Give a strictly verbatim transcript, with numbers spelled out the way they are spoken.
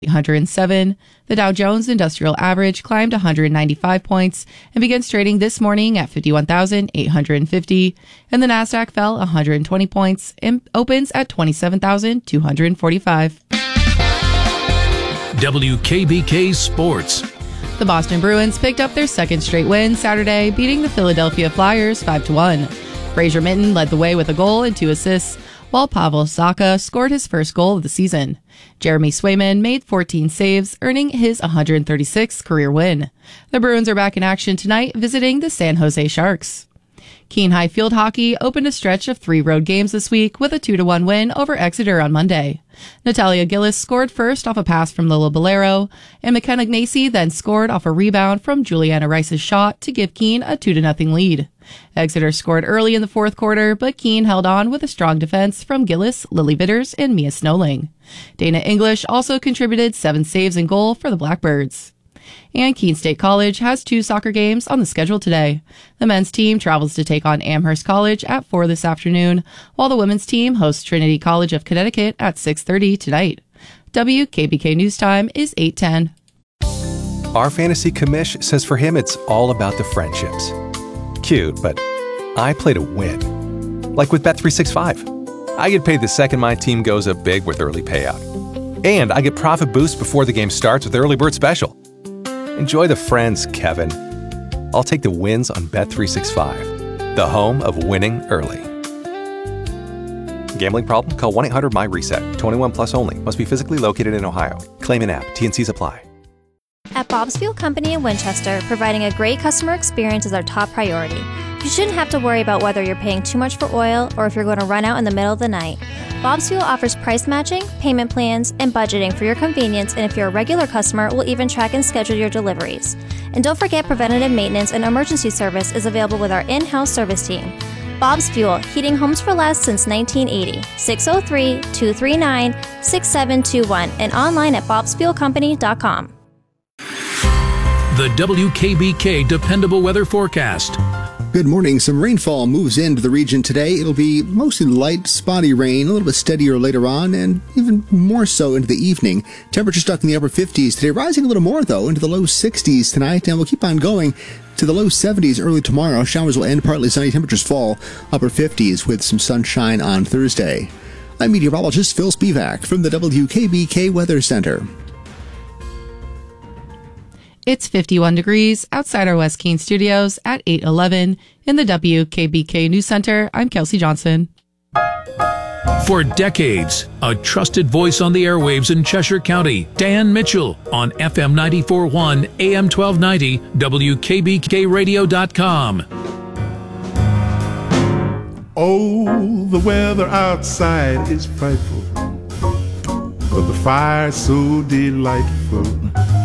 eight hundred seven. The Dow Jones Industrial Average climbed one hundred ninety-five points and begins trading this morning at fifty-one thousand eight hundred fifty. And the Nasdaq fell one hundred twenty points and opens at twenty-seven thousand two hundred forty-five. W K B K Sports. The Boston Bruins picked up their second straight win Saturday, beating the Philadelphia Flyers five to one. Fraser Minten led the way with a goal and two assists, while Pavel Zacha scored his first goal of the season. Jeremy Swayman made fourteen saves, earning his one hundred thirty-sixth career win. The Bruins are back in action tonight, visiting the San Jose Sharks. Keene High Field Hockey opened a stretch of three road games this week with a two to one win over Exeter on Monday. Natalia Gillis scored first off a pass from Lila Bolero, and McKenna Gnacey then scored off a rebound from Juliana Rice's shot to give Keene a two to nothing lead. Exeter scored early in the fourth quarter, but Keene held on with a strong defense from Gillis, Lily Vitters, and Mia Snowling. Dana English also contributed seven saves and goal for the Blackbirds. And Keene State College has two soccer games on the schedule today. The men's team travels to take on Amherst College at four this afternoon, while the women's team hosts Trinity College of Connecticut at six thirty tonight. W K B K News Time is eight ten. Our fantasy commish says for him it's all about the friendships. Cute, but I play to win. Like with Bet three sixty-five. I get paid the second my team goes up big with early payout. And I get profit boost before the game starts with Early Bird Special. Enjoy the friends, Kevin. I'll take the wins on Bet three sixty-five, the home of winning early. Gambling problem? Call one eight hundred M Y reset. twenty-one plus only. Must be physically located in Ohio. Claim in app. T N Cs apply. At Bob's Fuel Company in Winchester, providing a great customer experience is our top priority. You shouldn't have to worry about whether you're paying too much for oil or if you're going to run out in the middle of the night. Bob's Fuel offers price matching, payment plans, and budgeting for your convenience, and if you're a regular customer, we'll even track and schedule your deliveries. And don't forget, preventative maintenance and emergency service is available with our in-house service team. Bob's Fuel, heating homes for less since nineteen eighty. six oh three, two three nine, six seven two one and online at bobs fuel company dot com. The W K B K Dependable Weather Forecast. Good morning. Some rainfall moves into the region today. It'll be mostly light, spotty rain, a little bit steadier later on, and even more so into the evening. Temperature stuck in the upper fifties today, rising a little more, though, into the low sixties tonight, and we'll keep on going to the low seventies early tomorrow. Showers will end, partly sunny. Temperatures fall, upper fifties with some sunshine on Thursday. I'm meteorologist Phil Spivak from the W K B K Weather Center. It's fifty-one degrees outside our West Keene studios at eight eleven. In the W K B K News Center, I'm Kelsey Johnson. For decades, a trusted voice on the airwaves in Cheshire County, Dan Mitchell on F M ninety-four point one, A M twelve ninety, W K B K radio dot com. Oh, the weather outside is frightful, but the fire's so delightful.